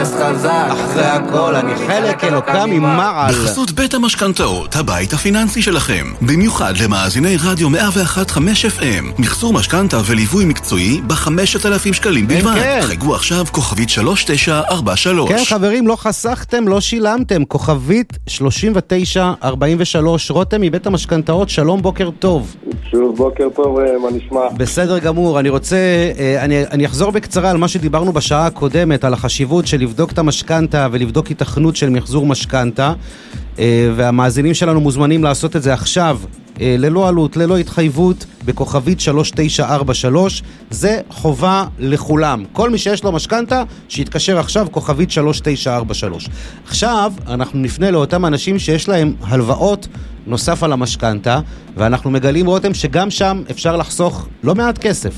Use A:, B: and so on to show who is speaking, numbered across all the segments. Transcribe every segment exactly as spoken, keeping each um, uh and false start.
A: אחרי הכל אני חלק אלוקם ממעל.
B: בחסות בית המשכנתאות, הבית הפיננסי שלכם. במיוחד למאזיני רדיו מאה ואחת נקודה חמש אף אם. מחזור משכנתה וליווי מקצועי ב-חמשת אלפים שקלים בלבד. חייגו עכשיו כוכבית שלוש תשע ארבע שלוש.
A: כן חברים, לא חסכתם, לא שילמתם. כוכבית שלושים ותשע ארבעים ושלוש. רותם מבית המשכנתאות, שלום, בוקר טוב.
C: שוב בוקר טוב, מה נשמע?
A: בסדר גמור. אני רוצה, אני, אני אחזור בקצרה על מה שדיברנו בשעה הקודמת, על החשיבות של לבדוק את המשכנתה ולבדוק התכנות של מחזור משכנתה, והמאזינים שלנו מוזמנים לעשות את זה עכשיו, ללא עלות, ללא התחייבות, בכוכבית שלוש תשע ארבע שלוש. זה חובה לכולם. כל מי שיש לו משכנתה, שיתקשר עכשיו, כוכבית שלוש תשע ארבע שלוש. עכשיו אנחנו נפנה לאותם אנשים שיש להם הלוואות נוסף על המשכנתה, ואנחנו מגלים, רותם, שגם שם אפשר לחסוך לא מעט כסף.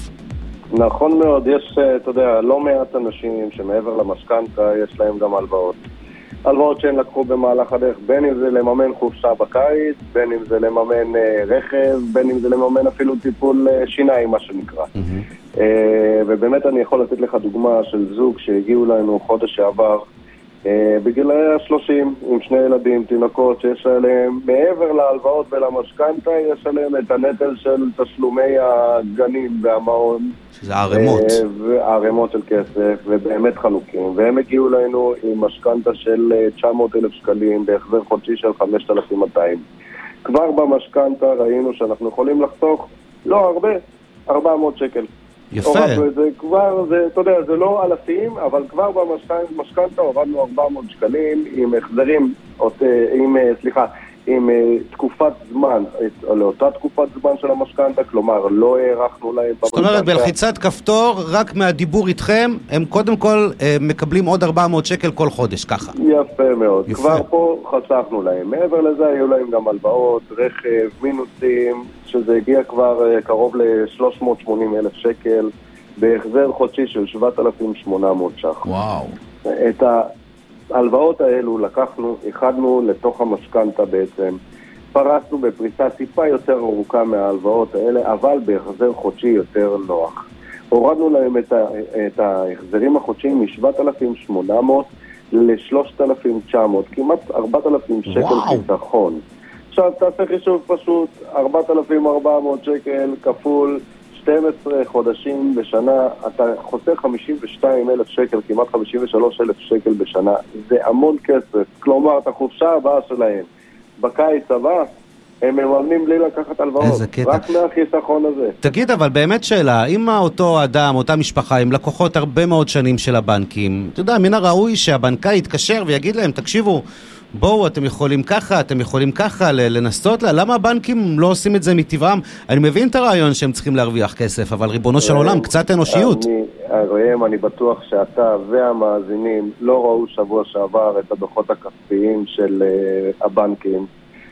C: נכון מאוד, יש, אתה יודע, לא מעט אנשים שמעבר למשכנתה יש להם גם הלוואות. הלוואות שהם לקחו במהלך הדרך, בין אם זה לממן חופשה בקיץ, בין אם זה לממן אה, רכב, בין אם זה לממן אפילו טיפול אה, שיניים, מה שנקרא. Mm-hmm. אה, ובאמת אני יכול לתת לך דוגמה של זוג שהגיעו לנו חודש שעבר, אה, בגילי ה-שלושים, עם שני ילדים, תינוקות, שיש עליהם, מעבר להלוואות ולמשכנתה, יש עליהם את הנטל של תשלומי הגנים והמעון.
A: שזה ערמות.
C: ערמות של כסף, ובאמת חלוקים. והם הגיעו לנו עם משכנתה של תשע מאות אלף שקלים, בהחזר חודשי של חמשת אלפים מאתיים. כבר במשכנתה ראינו שאנחנו יכולים לחסוך, לא הרבה, ארבע מאות שקל.
A: יפה.
C: הורדנו את זה כבר, זה, אתה יודע, זה לא אלפים, אבל כבר במשכנתה הורדנו ארבע מאות שקלים עם החזרים, עם, סליחה, עם תקופת זמן, לאותה תקופת זמן של המשכנתה, כלומר, לא הערכנו להם...
A: זאת אומרת, בלחיצת כפתור, רק מהדיבור איתכם, הם קודם כל מקבלים עוד ארבע מאות שקל כל חודש, ככה.
C: יפה מאוד. יפה. כבר פה חסכנו להם. מעבר לזה, היו להם גם הלוואות, רכב, מינוסים, שזה הגיע כבר קרוב ל-שלוש מאות ושמונים אלף שקל, בהחזר חודשי של שבעת אלפים ושמונה מאות ש"ח.
A: וואו.
C: את ה... ההלוואות האלו לקחנו, איחדנו לתוך המשכנתה בעצם, פרסנו בפריסה טיפה יותר ארוכה מההלוואות האלה, אבל בהחזר חודשי יותר נוח. הורדנו להם את, ה, את ההחזרים החודשיים מ-שבעת אלפים ושמונה מאות ל-שלושת אלפים ותשע מאות, כמעט ארבעת אלפים שקל חיסכון. עכשיו תעשה חישוב פשוט, ארבעת אלפים וארבע מאות שקל כפול שנים עשר חודשים בשנה, אתה חוסך חמישים ושניים אלף שקל, כמעט חמישים ושלושה אלף שקל בשנה. זה המון כסף. כלומר, את החופשה הבאה שלהם בקיץ הבא, הם מממנים בלי לקחת הלוואות. רק מהחיסכון הזה.
A: תגיד, אבל באמת שאלה, אם אותו אדם, אותה משפחה, עם לקוחות הרבה מאוד שנים של הבנקים, אתה יודע, מן הראוי שהבנקאי יתקשר ויגיד להם, תקשיבו, בואו, אתם יכולים ככה, אתם יכולים ככה, לנסות לה. למה הבנקים לא עושים את זה מטבעם? אני מבין את הרעיון שהם צריכים להרוויח כסף, אבל ריבונו של עולם, קצת אנושיות.
C: ראם, אני בטוח שאתה והמאזינים לא ראו שבוע שעבר את הדוחות הכספיים של הבנקים,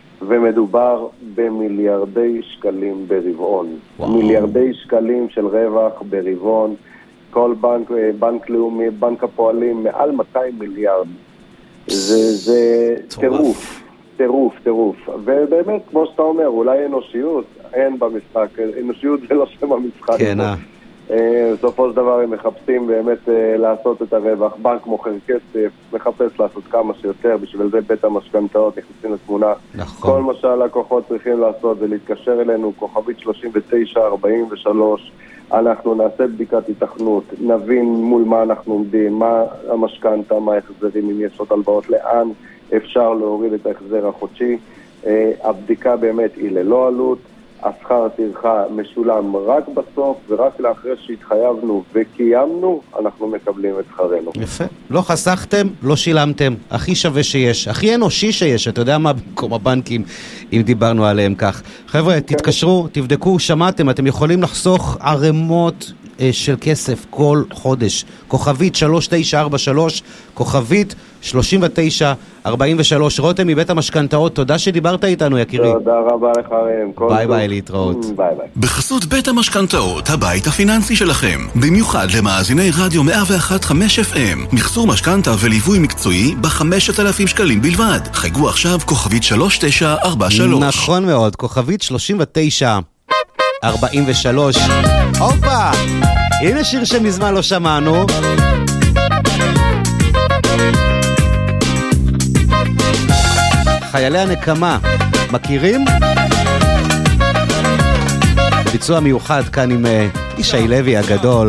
C: ומדובר במיליארדי שקלים ברבעון. מיליארדי שקלים של רווח ברבעון. כל בנק, בנק לאומי, בנק הפועלים, מעל מאתיים מיליארד. זה, זה טירוף, טירוף, טירוף. ובאמת, כמו שאתה אומר, אולי אנושיות, אין במשחק, אנושיות זה לא שם המשחק.
A: כן, אה.
C: בסופו של דבר הם מחפשים באמת לעשות את הרווח. בנק מוכר כסף, מחפש לעשות כמה שיותר, בשביל זה בית המשכנתאות נכנסים לתמונה.
A: נכון.
C: כל מה שהלקוחות צריכים לעשות זה להתקשר אלינו, כוכבית שלושים ותשע ארבעים ושלוש, אנחנו נעשה בדיקת התכנות, נבין מול מה אנחנו עומדים, מה המשכנתה, מה ההחזרים, אם יש עוד הלוואות, לאן אפשר להוריד את ההחזר החודשי. הבדיקה באמת היא ללא עלות, השכר טרחה משולם רק בסוף, ורק לאחרי שהתחייבנו וקיימנו, אנחנו מקבלים את שכרנו.
A: יפה. לא חסכתם, לא שילמתם. הכי שווה שיש, הכי אנושי שיש. אתה יודע מה במקום הבנקים, אם דיברנו עליהם כך. חבר'ה, תתקשרו, תבדקו, שמעתם, אתם יכולים לחסוך ערמות של כסף כל חודש. כוכבית שלוש תשע ארבע שלוש, כוכבית שלושים ותשע ארבעים ושלוש. רותם מבית המשכנתאות, תודה שדיברת איתנו, יקירי.
C: תודה רבה לך, רם.
A: ביי ביי, להתראות.
C: ביי ביי.
B: בחסות בית המשכנתאות, הבית הפיננסי שלכם. במיוחד למאזיני רדיו מאה ואחת נקודה חמש אף אם. מחזור משכנתה וליווי מקצועי ב-חמשת אלפים שקלים בלבד. חייגו עכשיו כוכבית שלוש תשע ארבע שלוש.
A: נכון מאוד, כוכבית שלושים ותשע ארבעים ושלוש. הופה! הנה שיר שמזמן לא שמענו. חיילי הנקמה, מכירים? ביצוע מיוחד כאן עם ישי לוי הגדול.